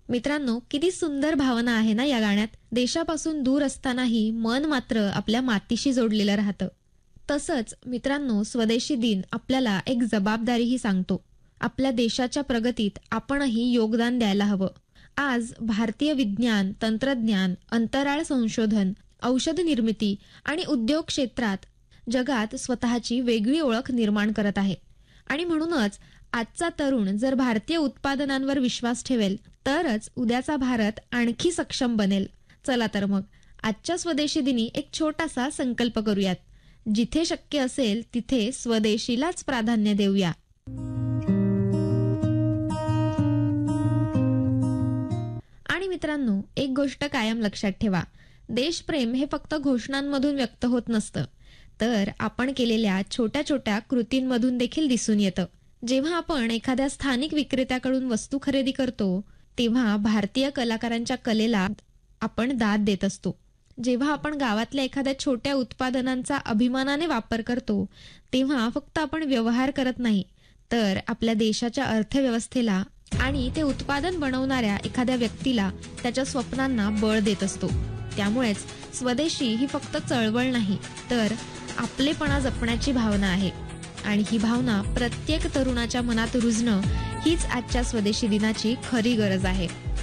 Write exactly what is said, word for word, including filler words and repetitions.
मित्रांनो, किती सुंदर भावना आहे ना या गाण्यात. देशापासून दूर असतानाही मन मात्र आपल्या मातीशी जोडलेलं राहतं. तसंच मित्रांनो, स्वदेशी दिन आपल्याला एक जबाबदारीही सांगतो. आपल्या देशाच्या प्रगतीत आपणही योगदान द्यायला हवं. आज भारतीय विज्ञान, तंत्रज्ञान, अंतराळ संशोधन, औषध निर्मिती आणि उद्योग क्षेत्रात जगात स्वतःची वेगळी ओळख निर्माण करत आहे. आणि म्हणूनच आजचा तरुण जर भारतीय उत्पादनांवर विश्वास ठेवेल तरच उद्याचा भारत आणखी सक्षम बनेल. चला तर मग आजच्या स्वदेशी दिनी एक छोटासा संकल्प करूयात. जिथे शक्य असेल तिथे स्वदेशीलाच प्राधान्य देऊया. आणि मित्रांनो, एक गोष्ट कायम लक्षात ठेवा. देशप्रेम हे फक्त घोषणांमधून व्यक्त होत नसतं, तर आपण केलेल्या छोट्या छोट्या कृतींमधून देखील दिसून येतं. जेव्हा आपण एखाद्या स्थानिक विक्रेत्याकडून वस्तू खरेदी करतो तेव्हा भारतीय कलाकारांच्या कलेला आपण दाद देत असतो. जेव्हा आपण गावातल्या एखाद्या छोट्या उत्पादनांचा अभिमानाने वापर करतो तेव्हा फक्त आपण व्यवहार करत नाही, तर आपल्या देशाच्या अर्थव्यवस्थेला आणि ते उत्पादन बनवणाऱ्या एखाद्या व्यक्तीला त्याच्या स्वप्नांना बळ देत असतो. त्यामुळेच स्वदेशी ही फक्त चळवळ नाही, तर आपलेपणा जपण्याची भावना आहे. आणि ही भावना प्रत्येक तरुणाच्या मनात रुजणं हीच आजच्या स्वदेशी दिनाची खरी गरज आहे.